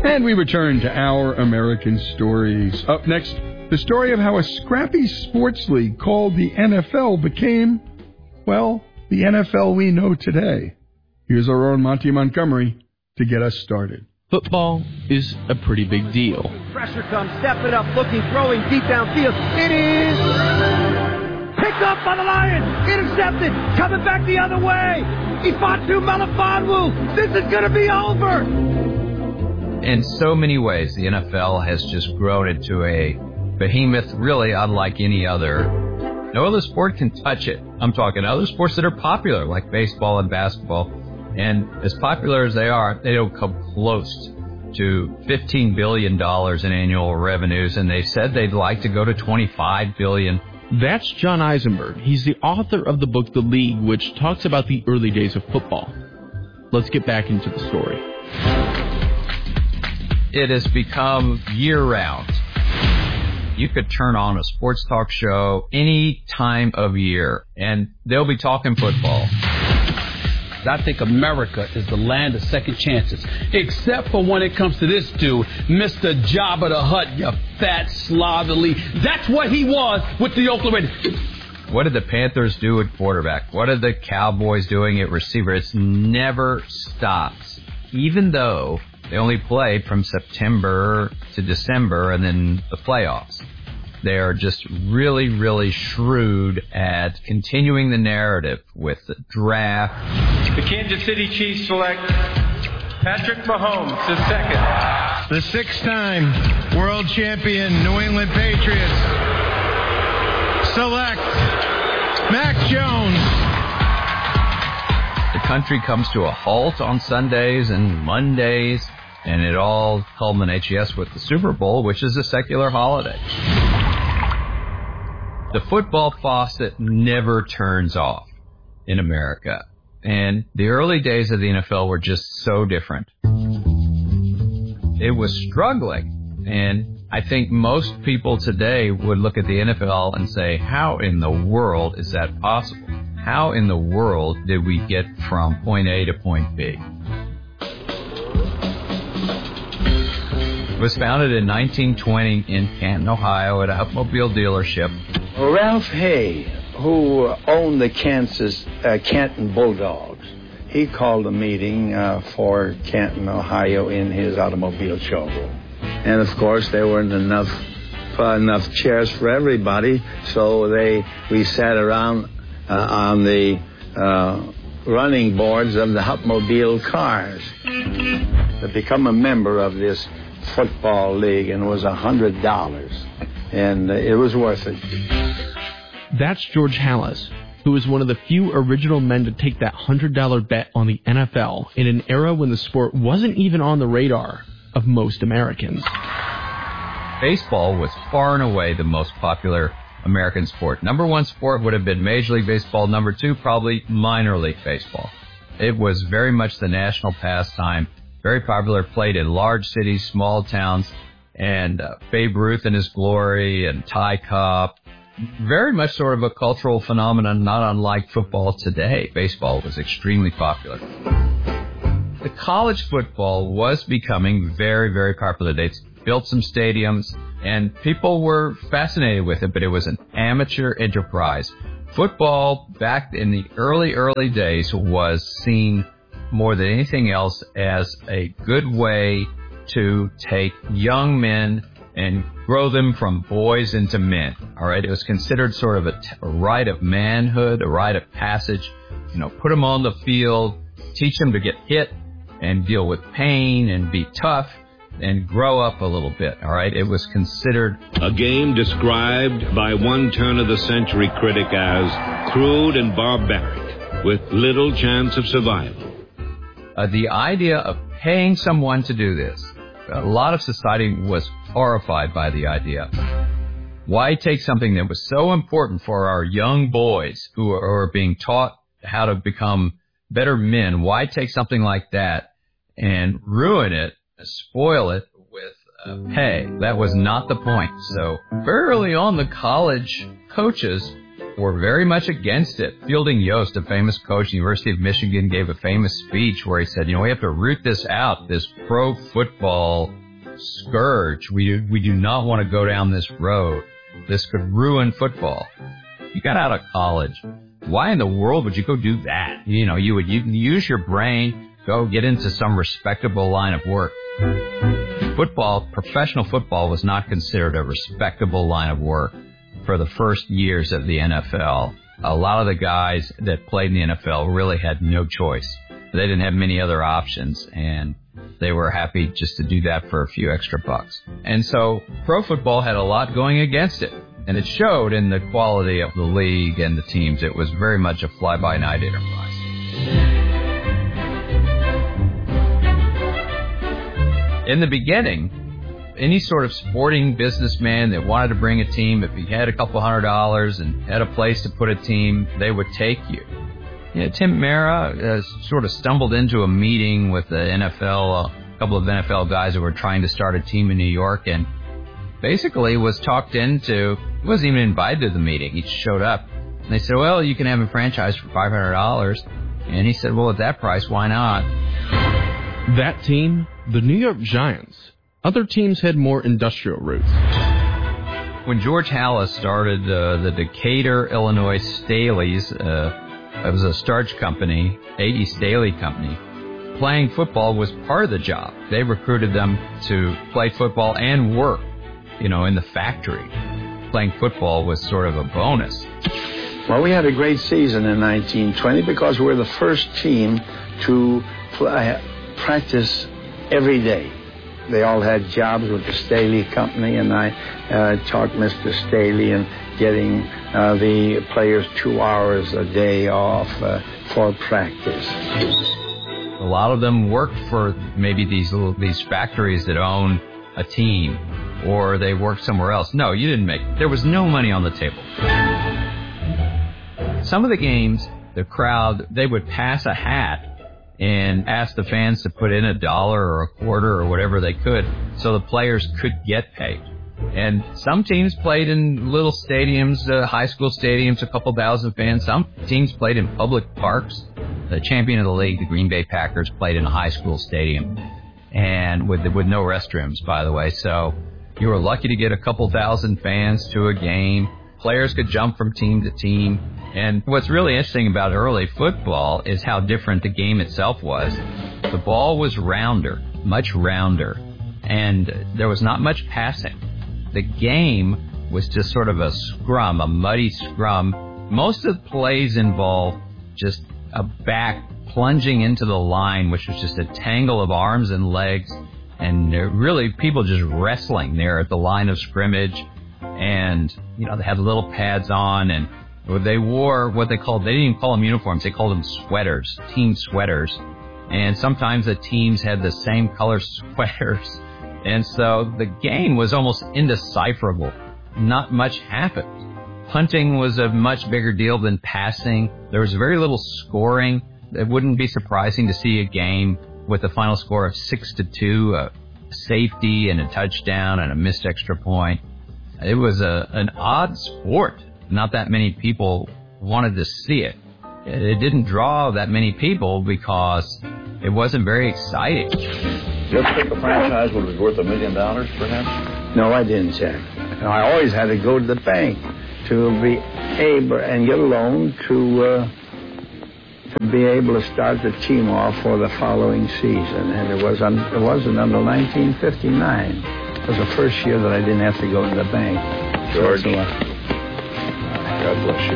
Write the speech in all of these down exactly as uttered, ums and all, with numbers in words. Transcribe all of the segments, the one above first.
And we return to Our American Stories. Up next, the story of how a scrappy sports league called the N F L became, well, the N F L we know today. Here's our own Monty Montgomery to get us started. Football is a pretty big deal. Pressure comes, step it up, looking, throwing deep downfield. It is picked up by the Lions, intercepted, coming back the other way. Ifeatu Melifonwu, this is going to be over. In so many ways, the N F L has just grown into a behemoth really unlike any other. No other sport can touch it. I'm talking other sports that are popular, like baseball and basketball. And as popular as they are, they don't come close to fifteen billion dollars in annual revenues, and they said they'd like to go to twenty-five billion dollars. That's John Eisenberg. He's the author of the book The League, which talks about the early days of football. Let's get back into the story. It has become year-round. You could turn on a sports talk show any time of year, and they'll be talking football. I think America is the land of second chances, except for when it comes to this dude, Mister Jabba the Hutt, you fat slovenly. That's what he was with the Oakland Raiders. What did the Panthers do at quarterback? What are the Cowboys doing at receiver? It never stops, even though they only play from September to December and then the playoffs. They are just really, really shrewd at continuing the narrative with the draft. The Kansas City Chiefs select Patrick Mahomes, the second. The six-time world champion New England Patriots select Mac Jones. The country comes to a halt on Sundays and Mondays, and it all culminates, yes, with the Super Bowl, which is a secular holiday. The football faucet never turns off in America. And the early days of the N F L were just so different. It was struggling. And I think most people today would look at the N F L and say, how in the world is that possible? How in the world did we get from point A to point B? It was founded in nineteen twenty in Canton, Ohio at an automobile dealership. Ralph Hay, who owned the Kansas uh, Canton Bulldogs, he called a meeting uh, for Canton, Ohio in his automobile showroom. And, of course, there weren't enough uh, enough chairs for everybody, so they we sat around uh, on the uh, running boards of the Hupmobile cars. To become a member of this football league, and it was one hundred dollars, and uh, it was worth it. That's George Halas, who was one of the few original men to take that one hundred dollars bet on the N F L in an era when the sport wasn't even on the radar of most Americans. Baseball was far and away the most popular American sport. Number one sport would have been Major League Baseball. Number two, probably minor league baseball. It was very much the national pastime, very popular, played in large cities, small towns, and uh, Babe Ruth in his glory, and Ty Cobb. Very much sort of a cultural phenomenon, not unlike football today. Baseball was extremely popular. The college football was becoming very, very popular. They built some stadiums, and people were fascinated with it, but it was an amateur enterprise. Football, back in the early, early days, was seen more than anything else as a good way to take young men and grow them from boys into men. All right, it was considered sort of a, t- a rite of manhood, a rite of passage. You know, put them on the field, teach them to get hit and deal with pain and be tough and grow up a little bit. All right, it was considered a game described by one turn-of-the-century critic as crude and barbaric, with little chance of survival. Uh, the idea of paying someone to do this, a lot of society was horrified by the idea. Why take something that was so important for our young boys who are, are being taught how to become better men? Why take something like that and ruin it, spoil it with uh, pay? That was not the point. So very early on, the college coaches were very much against it. Fielding Yost, a famous coach at the University of Michigan, gave a famous speech where he said, you know, we have to root this out, this pro football scourge. We, we do not want to go down this road. This could ruin football. You got out of college. Why in the world would you go do that? You know, you would you use your brain, go get into some respectable line of work. Football, professional football, was not considered a respectable line of work for the first years of the N F L. A lot of the guys that played in the N F L really had no choice. They didn't have many other options, and they were happy just to do that for a few extra bucks. And so pro football had a lot going against it. And it showed in the quality of the league and the teams. It was very much a fly-by-night enterprise. In the beginning, any sort of sporting businessman that wanted to bring a team, if he had a couple hundred dollars and had a place to put a team, they would take you. You know, Tim Mara uh, sort of stumbled into a meeting with the N F L, a couple of N F L guys who were trying to start a team in New York, and basically was talked into, he wasn't even invited to the meeting. He just showed up. And they said, well, you can have a franchise for five hundred dollars. And he said, well, at that price, why not? That team, the New York Giants. Other teams had more industrial roots. When George Halas started uh, the Decatur, Illinois Staley's, uh, it was a starch company, A D Staley Company, playing football was part of the job. They recruited them to play football and work, you know, in the factory. Playing football was sort of a bonus. Well, we had a great season in nineteen twenty because we were the first team to play, practice every day. They all had jobs with the Staley Company, and I uh, taught Mister Staley in getting uh, the players two hours a day off uh, for practice. A lot of them worked for maybe these little these factories that own a team, or they worked somewhere else. No, you didn't make it. There was no money on the table. Some of the games, the crowd, they would pass a hat and ask the fans to put in a dollar or a quarter or whatever they could so the players could get paid. And some teams played in little stadiums, uh, high school stadiums, a couple thousand fans. Some teams played in public parks. The champion of the league, the Green Bay Packers, played in a high school stadium, and with with no restrooms, by the way. So you were lucky to get a couple thousand fans to a game. Players could jump from team to team. And what's really interesting about early football is how different the game itself was. The ball was rounder, much rounder, and there was not much passing. The game was just sort of a scrum, a muddy scrum. Most of the plays involved just a back plunging into the line, which was just a tangle of arms and legs, and really people just wrestling there at the line of scrimmage. And, you know, they had little pads on, and they wore what they called, they didn't even call them uniforms, they called them sweaters, team sweaters. And sometimes the teams had the same color sweaters. And so the game was almost indecipherable. Not much happened. Punting was a much bigger deal than passing. There was very little scoring. It wouldn't be surprising to see a game with a final score of six to two, a safety and a touchdown and a missed extra point. It was a, an odd sport. Not that many people wanted to see it. It didn't draw that many people because it wasn't very exciting. Did you ever think the franchise would be worth a million dollars, perhaps? No, I didn't, Jack. I always had to go to the bank to be able and get a loan to uh, to be able to start the team off for the following season. And it was un- it wasn't until nineteen fifty-nine. It was the first year that I didn't have to go to the bank. George. So, uh, God bless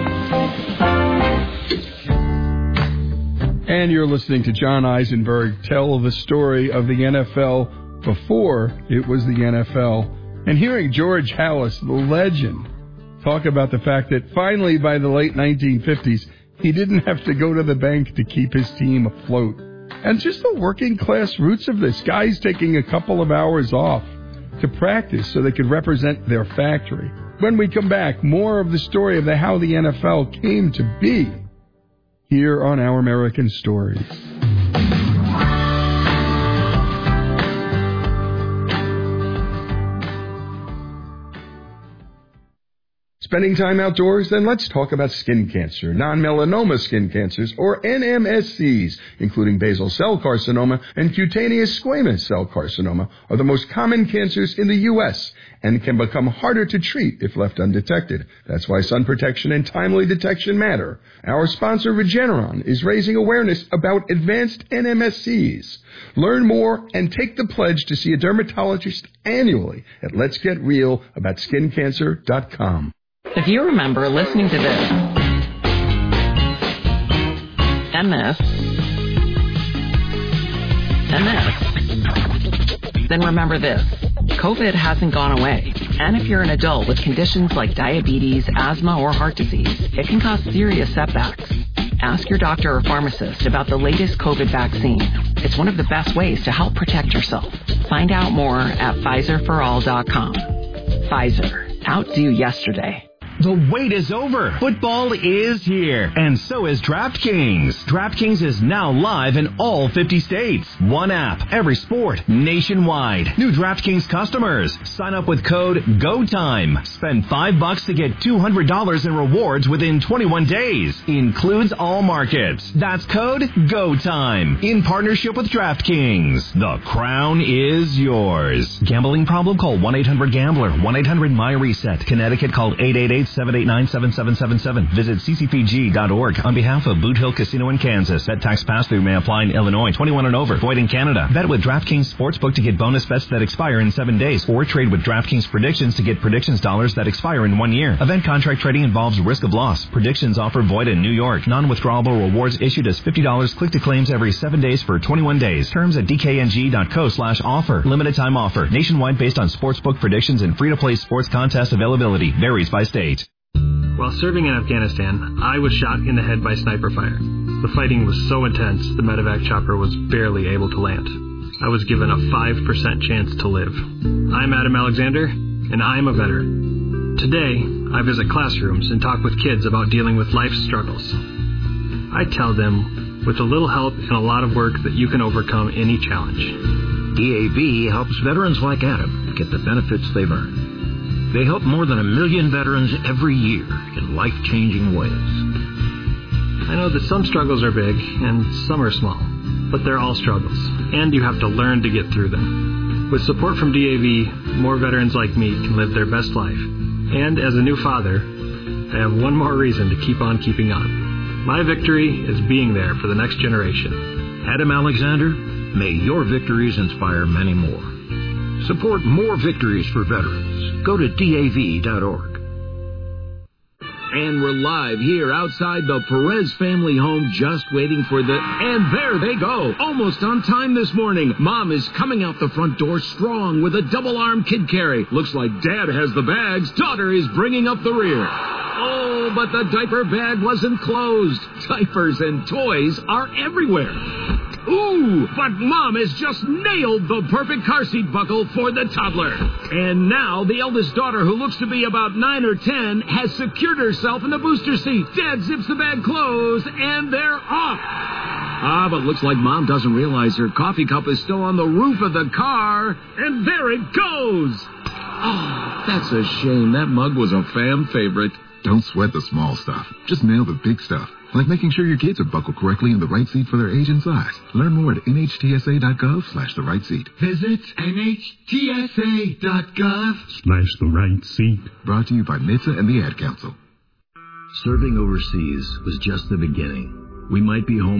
you. And you're listening to John Eisenberg tell the story of the N F L before it was the N F L. And hearing George Halas, the legend, talk about the fact that finally by the late nineteen fifties, he didn't have to go to the bank to keep his team afloat. And just the working class roots of this. Guys taking a couple of hours off to practice so they could represent their factory. When we come back, more of the story of the, how the N F L came to be here on Our American Stories. Spending time outdoors? Then let's talk about skin cancer. Non-melanoma skin cancers, or N M S Cs, including basal cell carcinoma and cutaneous squamous cell carcinoma, are the most common cancers in the U S and can become harder to treat if left undetected. That's why sun protection and timely detection matter. Our sponsor, Regeneron, is raising awareness about advanced N M S Cs. Learn more and take the pledge to see a dermatologist annually at lets get real about skin cancer dot com. If you remember listening to this, and this, and this, then remember this. COVID hasn't gone away. And if you're an adult with conditions like diabetes, asthma, or heart disease, it can cause serious setbacks. Ask your doctor or pharmacist about the latest COVID vaccine. It's one of the best ways to help protect yourself. Find out more at Pfizer for all dot com. Pfizer. Outdo yesterday. The wait is over. Football is here, and so is DraftKings. DraftKings is now live in all fifty states. One app, every sport, nationwide. New DraftKings customers, sign up with code GOTIME. Spend five bucks to get two hundred dollars in rewards within twenty-one days. Includes all markets. That's code GOTIME. In partnership with DraftKings. The crown is yours. Gambling problem? Call one eight hundred gambler. one eight hundred my reset. Connecticut, call eight eight eight, seven eight nine, seven seven seven seven. Visit c c p g dot org. On behalf of Boot Hill Casino in Kansas, bet tax pass-through may apply in Illinois. twenty-one and over. Void in Canada. Bet with DraftKings Sportsbook to get bonus bets that expire in seven days. Or trade with DraftKings Predictions to get predictions dollars that expire in one year. Event contract trading involves risk of loss. Predictions offer void in New York. Non-withdrawable rewards issued as fifty dollars click to claims every seven days for twenty-one days. Terms at d k n g dot co slash offer. Limited time offer. Nationwide based on sportsbook predictions and free-to-play sports contest availability. Varies by state. While serving in Afghanistan, I was shot in the head by sniper fire. The fighting was so intense, the medevac chopper was barely able to land. I was given a five percent chance to live. I'm Adam Alexander, and I'm a veteran. Today, I visit classrooms and talk with kids about dealing with life's struggles. I tell them, with a little help and a lot of work, that you can overcome any challenge. D A V helps veterans like Adam get the benefits they've earned. They help more than a million veterans every year in life-changing ways. I know that some struggles are big and some are small, but they're all struggles, and you have to learn to get through them. With support from D A V, more veterans like me can live their best life. And as a new father, I have one more reason to keep on keeping on. My victory is being there for the next generation. Adam Alexander, may your victories inspire many more. Support more victories for veterans. Go to d a v dot org. And we're live here outside the Perez family home, just waiting for the... And there they go. Almost on time this morning. Mom is coming out the front door strong with a double-arm kid carry. Looks like Dad has the bags. Daughter is bringing up the rear. Oh, but the diaper bag wasn't closed. Diapers and toys are everywhere. Ooh, but Mom has just nailed the perfect car seat buckle for the toddler. And now the eldest daughter, who looks to be about nine or ten, has secured herself in the booster seat. Dad zips the bag closed, and they're off. Ah, but looks like Mom doesn't realize her coffee cup is still on the roof of the car. And there it goes. Oh, that's a shame. That mug was a fan favorite. Don't sweat the small stuff. Just nail the big stuff. Like making sure your kids are buckled correctly in the right seat for their age and size. Learn more at n h t s a dot gov slash the right seat. Visit n h t s a dot gov slash the right seat. Brought to you by N H T S A and the Ad Council. Serving overseas was just the beginning. We might be home